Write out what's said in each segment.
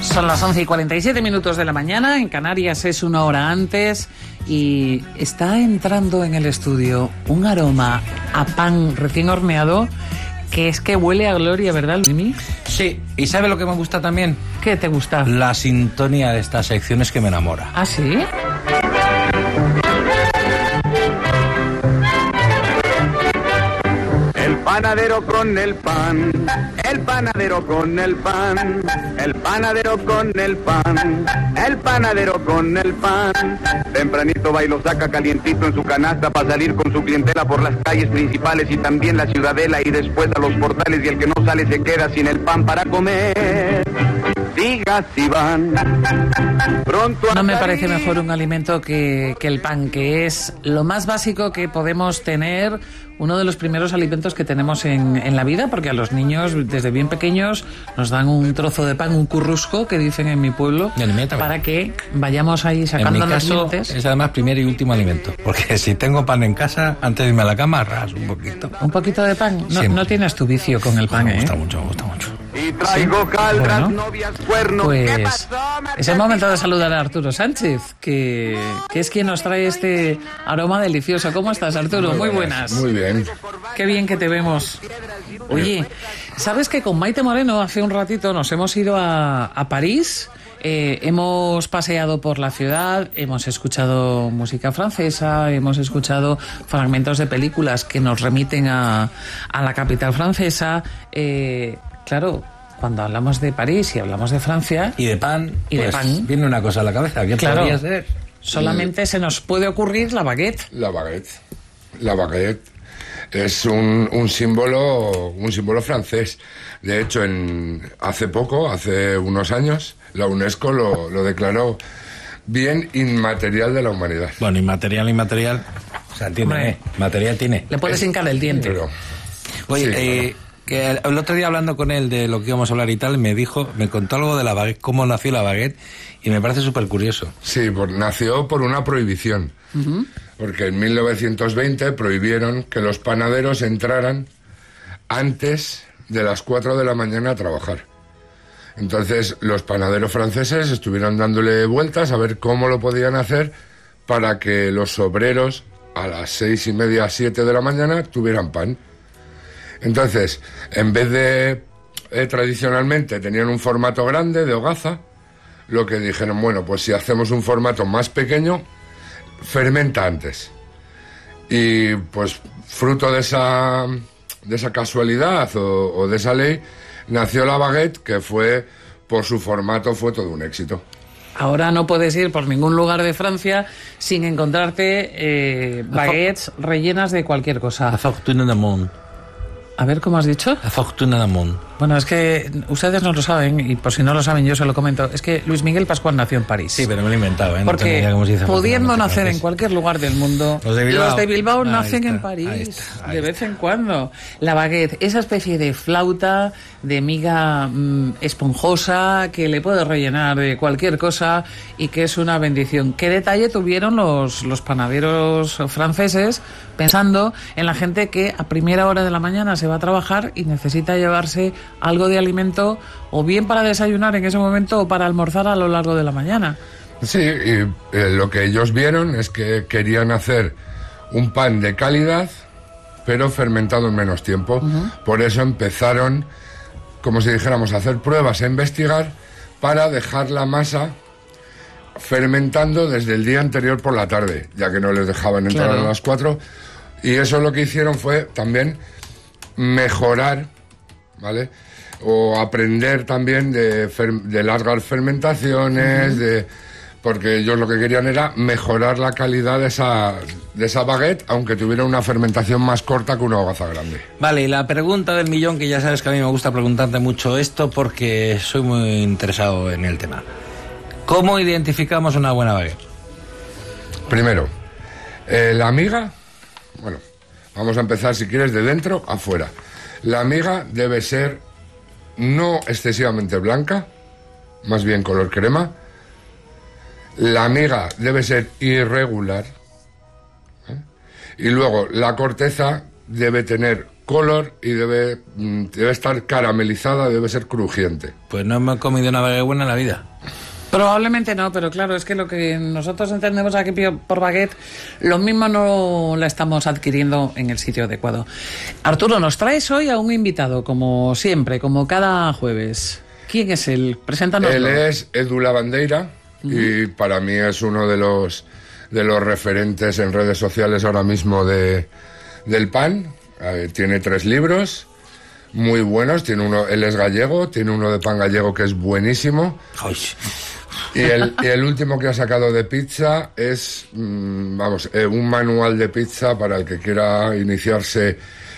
Son las 11:47 de la mañana, en Canarias es una hora antes y está entrando en el estudio un aroma a pan recién horneado que es que huele a gloria, ¿verdad, Luismi? Sí, ¿y sabe lo que me gusta también? ¿Qué te gusta? La sintonía de estas secciones que me enamora. ¿Ah, sí? El panadero con el pan, el panadero con el pan, el panadero con el pan, el panadero con el pan. Tempranito va y lo saca calientito en su canasta para salir con su clientela por las calles principales y también la ciudadela y después a los portales, y el que no sale se queda sin el pan para comer. Diga si van pronto a No me salir. parece mejor un alimento que el pan, que es lo más básico que podemos tener, uno de los primeros alimentos que tenemos en la vida, porque a los niños desde bien pequeños nos dan un trozo de pan, un currusco, que dicen en mi pueblo, para que vayamos ahí sacando los dientes. En mi caso es además primer y último alimento, porque si tengo pan en casa, antes de irme a la cama, ras un poquito. ¿Un poquito de pan? No tienes tu vicio con el pan, Me gusta mucho, me gusta mucho. Y traigo caldras, Bueno, novias, cuernos. ¿Qué pues pasó, es el momento de saludar a Arturo Sánchez, que es quien nos trae este aroma delicioso. ¿Cómo estás, Arturo? Muy buenas. Muy bien. Qué bien que te vemos. Oye, ¿sabes que con Maite Moreno hace un ratito nos hemos ido a París? Hemos paseado por la ciudad, hemos escuchado música francesa, hemos escuchado fragmentos de películas que nos remiten a la capital francesa. Claro, cuando hablamos de París y hablamos de Francia... Y de pan, y pues, de pan, viene una cosa a la cabeza. ¿Qué claro, podría ser? solamente se nos puede ocurrir la baguette. La baguette. La baguette es un símbolo francés. De hecho, hace unos años, la UNESCO lo declaró bien inmaterial de la humanidad. Bueno, inmaterial. O sea, tiene, Hombre, material tiene. Le puedes hincar el diente. Pero, Oye, sí, claro. que el otro día hablando con él de lo que íbamos a hablar y tal, me contó algo de la baguette, cómo nació la baguette, y me parece súper curioso. Sí, nació por una prohibición. Porque en 1920 prohibieron que los panaderos entraran antes de las 4 de la mañana a trabajar. Entonces los panaderos franceses estuvieron dándole vueltas a ver cómo lo podían hacer para que los obreros a las 6:30, 7 de la mañana tuvieran pan. Entonces, en vez de tradicionalmente tenían un formato grande de hogaza, lo que dijeron, bueno, pues si hacemos un formato más pequeño, fermenta antes. Y pues fruto de esa casualidad o de esa ley, nació la baguette, que por su formato fue todo un éxito. Ahora no puedes ir por ningún lugar de Francia sin encontrarte baguettes rellenas de cualquier cosa. La fortune du monde. A ver, ¿cómo has dicho? La fortune du monde. Bueno, es que ustedes no lo saben, y por si no lo saben yo se lo comento, es que Luis Miguel Pascual nació en París. Sí, pero me lo he inventado, ¿eh? No tengo Porque idea cómo se dice pudiendo fortune nacer francés. en cualquier lugar del mundo, Los de Bilbao. Ahí nacen en está, París, ahí está. de vez en cuando. La baguette, esa especie de flauta, de miga esponjosa, que le puedes rellenar de cualquier cosa y que es una bendición. ¿Qué detalle tuvieron los panaderos franceses pensando en la gente que a primera hora de la mañana se va a trabajar y necesita llevarse algo de alimento o bien para desayunar en ese momento o para almorzar a lo largo de la mañana? Sí, y lo que ellos vieron es que querían hacer un pan de calidad, pero fermentado en menos tiempo. Por eso empezaron, como si dijéramos, a hacer pruebas, a investigar, para dejar la masa fermentando desde el día anterior por la tarde, ya que no les dejaban entrar Claro. a las 4. Y eso lo que hicieron fue también mejorar, ¿vale? O aprender también de largas fermentaciones, porque ellos lo que querían era mejorar la calidad de esa baguette, aunque tuviera una fermentación más corta que una hogaza grande. Vale, y la pregunta del millón, que ya sabes que a mí me gusta preguntarte mucho esto porque soy muy interesado en el tema. ¿Cómo identificamos una buena baguette? Primero, la miga, bueno, vamos a empezar si quieres de dentro a fuera. La miga debe ser no excesivamente blanca, más bien color crema. La miga debe ser irregular, ¿eh? Y luego la corteza debe tener color y debe estar caramelizada, debe ser crujiente. Pues no me he comido una baguette buena en la vida. Probablemente no, pero claro, es que lo que nosotros entendemos aquí por baguette, lo mismo no la estamos adquiriendo en el sitio adecuado. Arturo, nos traes hoy a un invitado, como siempre, como cada jueves. ¿Quién es él? Preséntanos. Él es Edu Lavandeira y para mí es uno de los referentes en redes sociales ahora mismo del pan. Tiene 3 libros muy buenos. Él es gallego, tiene uno de pan gallego que es buenísimo. Ay. Y el último que ha sacado de pizza es, un manual de pizza para el que quiera iniciarse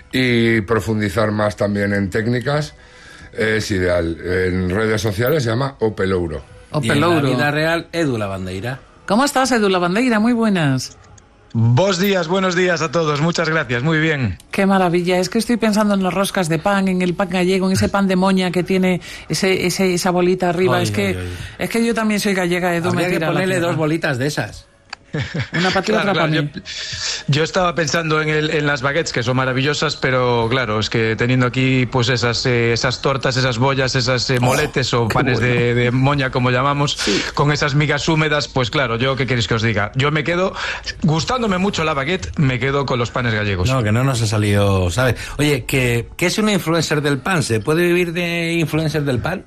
y profundizar más también en técnicas. Es ideal. En redes sociales se llama Opelouro. Y en la vida real, Edu Lavandeira. ¿Cómo estás, Edu Lavandeira? Muy buenas. Buenos días a todos, muchas gracias, muy bien. Qué maravilla, es que estoy pensando en las roscas de pan, en el pan gallego, en ese pan de moña que tiene esa bolita arriba. Es que yo también soy gallega, Edu. Habría que ponerle 2 bolitas de esas. Una para ti y otra para mí. Yo estaba pensando en las baguettes, que son maravillosas, pero claro, es que teniendo aquí pues esas tortas, esas bollas, esas moletes o panes de moña, como llamamos, con esas migas húmedas, pues claro, yo qué queréis que os diga. Yo me quedo, gustándome mucho la baguette, me quedo con los panes gallegos. No, que no nos ha salido, ¿sabes? Oye, ¿qué es una influencer del pan? ¿Se puede vivir de influencer del pan?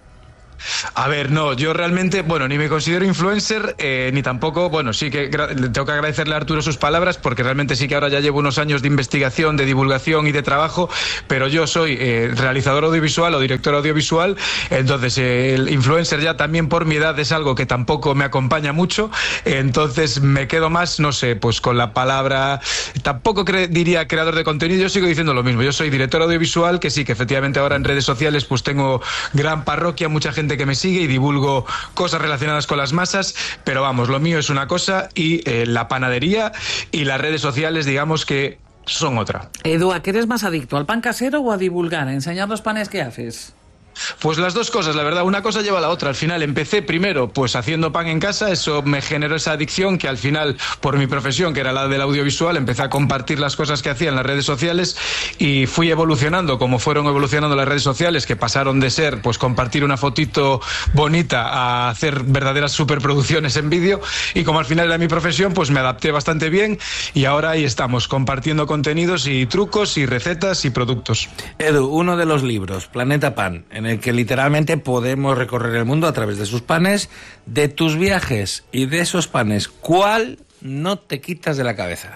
A ver, no, yo realmente, ni me considero influencer, ni tampoco, sí que tengo que agradecerle a Arturo sus palabras, porque realmente sí que ahora ya llevo unos años de investigación, de divulgación y de trabajo, pero yo soy realizador audiovisual o director audiovisual, entonces el influencer ya también por mi edad es algo que tampoco me acompaña mucho, entonces me quedo más, no sé, pues con la palabra, tampoco diría creador de contenido, yo sigo diciendo lo mismo, yo soy director audiovisual, que sí, que efectivamente ahora en redes sociales pues tengo gran parroquia, mucha gente que me sigue y divulgo cosas relacionadas con las masas, pero vamos, lo mío es una cosa y la panadería y las redes sociales, digamos que son otra. Edu, ¿a qué eres más adicto? ¿Al pan casero o a divulgar, a enseñar los panes que haces? Pues las dos cosas, la verdad, una cosa lleva a la otra. Al final empecé primero pues haciendo pan en casa, eso me generó esa adicción que al final, por mi profesión, que era la del audiovisual, empecé a compartir las cosas que hacía en las redes sociales y fui evolucionando como fueron evolucionando las redes sociales, que pasaron de ser pues compartir una fotito bonita a hacer verdaderas superproducciones en vídeo, y como al final era mi profesión, pues me adapté bastante bien y ahora ahí estamos, compartiendo contenidos y trucos y recetas y productos. Edu, uno de los libros, Planeta Pan, en el que literalmente podemos recorrer el mundo a través de sus panes, de tus viajes y de esos panes, ¿cuál no te quitas de la cabeza?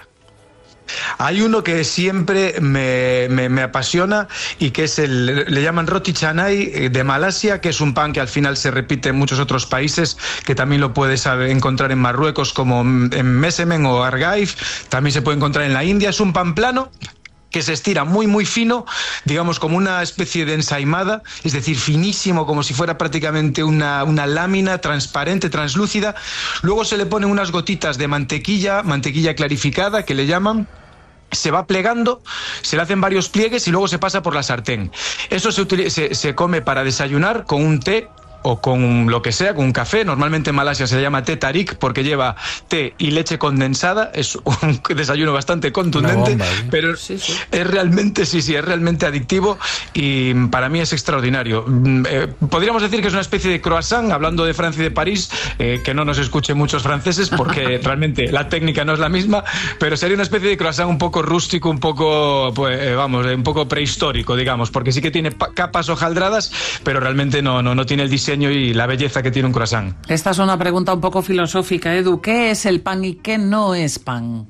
Hay uno que siempre me apasiona y que es le llaman roti canai de Malasia, que es un pan que al final se repite en muchos otros países, que también lo puedes encontrar en Marruecos como en Mesemen o Argaif, también se puede encontrar en la India. Es un pan plano que se estira muy muy fino, digamos como una especie de ensaimada, es decir, finísimo, como si fuera prácticamente una lámina transparente, translúcida. Luego se le ponen unas gotitas de mantequilla clarificada, que le llaman. Se va plegando, se le hacen varios pliegues y luego se pasa por la sartén. Eso se come para desayunar con un té o con lo que sea, con un café. Normalmente en Malasia se le llama té tarik porque lleva té y leche condensada. Es un desayuno bastante contundente, bomba, ¿eh? Pero sí. Es realmente adictivo y para mí es extraordinario. Podríamos decir que es una especie de croissant, hablando de Francia y de París, que no nos escuchen muchos franceses porque realmente la técnica no es la misma, pero sería una especie de croissant un poco rústico, un poco, un poco prehistórico, digamos, porque sí que tiene capas hojaldradas, pero realmente no tiene el diseño y la belleza que tiene un croissant. Esta es una pregunta un poco filosófica, Edu. ¿Qué es el pan y qué no es pan?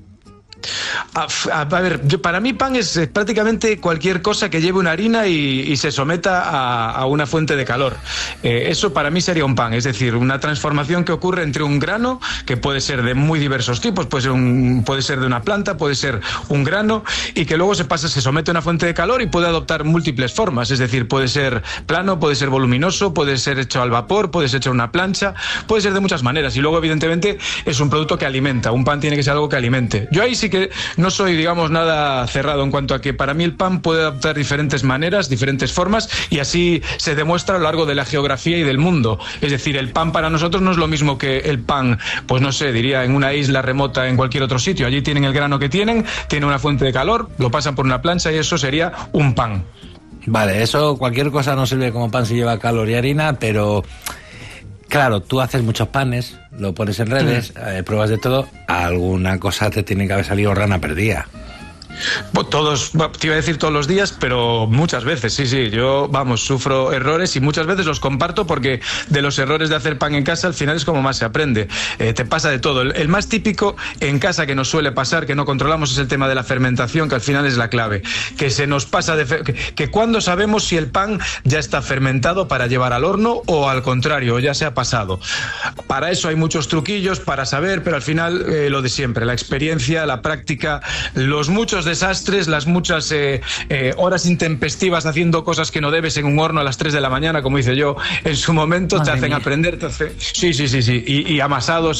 A ver, para mí pan es prácticamente cualquier cosa que lleve una harina y se someta a una fuente de calor. Eso para mí sería un pan, es decir, una transformación que ocurre entre un grano, que puede ser de muy diversos tipos, puede ser de una planta, puede ser un grano, y que luego se somete a una fuente de calor y puede adoptar múltiples formas, es decir, puede ser plano, puede ser voluminoso, puede ser hecho al vapor, puede ser hecho en una plancha, puede ser de muchas maneras, y luego evidentemente es un producto que alimenta, un pan tiene que ser algo que alimente. Yo ahí sí que que no soy, digamos, nada cerrado en cuanto a que para mí el pan puede adoptar diferentes maneras, diferentes formas, y así se demuestra a lo largo de la geografía y del mundo. Es decir, el pan para nosotros no es lo mismo que el pan, pues no sé, diría en una isla remota en cualquier otro sitio. Allí tienen el grano que tienen una fuente de calor, lo pasan por una plancha y eso sería un pan. Vale, eso, cualquier cosa no sirve como pan si lleva calor y harina, pero claro, tú haces muchos panes, lo pones en redes, pruebas de todo, alguna cosa te tiene que haber salido rana perdida. Todos, te iba a decir todos los días, pero muchas veces, sí, yo, sufro errores y muchas veces los comparto porque de los errores de hacer pan en casa al final es como más se aprende. Te pasa de todo. El más típico en casa que nos suele pasar, que no controlamos, es el tema de la fermentación, que al final es la clave. Que se nos pasa que cuando sabemos si el pan ya está fermentado para llevar al horno o al contrario, ya se ha pasado. Para eso hay muchos truquillos para saber, pero al final lo de siempre, la experiencia, la práctica, los muchos desastres, las muchas horas intempestivas haciendo cosas que no debes en un horno a las 3 de la mañana, como hice yo en su momento. Madre te hacen mía. Aprender, sí, y amasados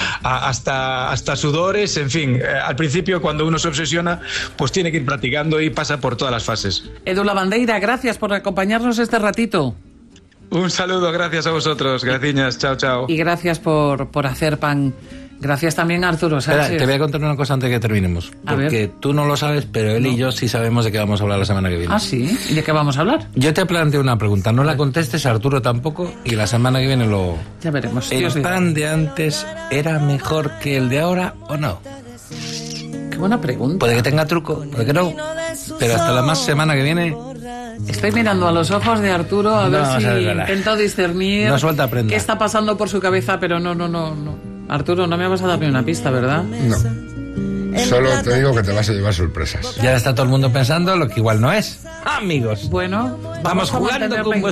hasta sudores, en fin, al principio cuando uno se obsesiona, pues tiene que ir practicando y pasa por todas las fases. Edu Lavandeira, gracias por acompañarnos este ratito. Un saludo, gracias a vosotros, gracias, chao. Y gracias por hacer pan. Gracias también a Arturo Sánchez. Espera, te voy a contar una cosa antes de que terminemos. Porque tú no lo sabes, pero él y yo sí sabemos de qué vamos a hablar la semana que viene. ¿Ah, sí? ¿Y de qué vamos a hablar? Yo te planteo una pregunta, no la contestes, Arturo tampoco, y la semana que viene lo... Ya veremos. ¿El pan de antes era mejor que el de ahora o no? Qué buena pregunta. Puede que tenga truco, puede que no, pero hasta la más semana que viene... Estoy mirando a los ojos de Arturo a ver si intento discernir qué está pasando por su cabeza, pero no. Arturo, no me vas a dar ni una pista, ¿verdad? No. Solo te digo que te vas a llevar sorpresas. Ya está todo el mundo pensando lo que igual no es. Amigos. Bueno, vamos jugando con vuestro